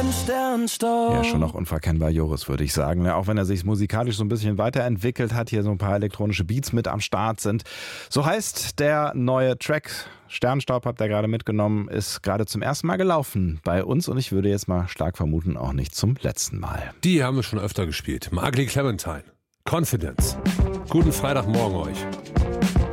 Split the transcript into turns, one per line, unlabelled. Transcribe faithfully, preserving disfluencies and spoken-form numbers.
im Sternstaub.
Ja, schon noch unverkennbar Joris, würde ich sagen. Ja, auch wenn er sich musikalisch so ein bisschen weiterentwickelt hat, hier so ein paar elektronische Beats mit am Start sind. So heißt der neue Track. Sternstaub habt ihr gerade mitgenommen, ist gerade zum ersten Mal gelaufen bei uns und ich würde jetzt mal stark vermuten, auch nicht zum letzten Mal.
Die haben wir schon öfter gespielt. Ugly Clementine. Confidence. Guten Freitagmorgen euch.